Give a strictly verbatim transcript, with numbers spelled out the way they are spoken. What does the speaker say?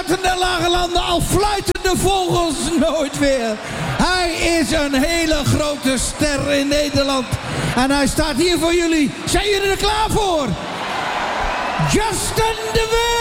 buiten de lage landen, al fluiten de vogels nooit weer. Hij is een hele grote ster in Nederland. En hij staat hier voor jullie. Zijn jullie er klaar voor? Justin de Wit!